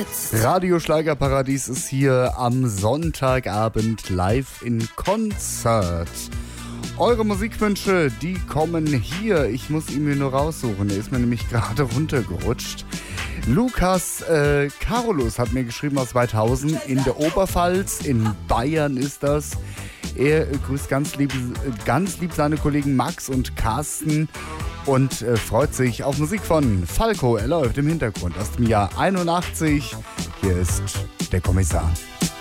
jetzt. Radio Schlagerparadies ist hier am Sonntagabend live in Konzert. Eure Musikwünsche, die kommen hier. Ich muss ihn mir nur raussuchen. Er ist mir nämlich gerade runtergerutscht. Lukas Carolus hat mir geschrieben aus Weidhausen in der Oberpfalz. In Bayern ist das. Er grüßt ganz lieb seine Kollegen Max und Carsten und freut sich auf Musik von Falco. Er läuft im Hintergrund aus dem Jahr 81. Hier ist der Kommissar.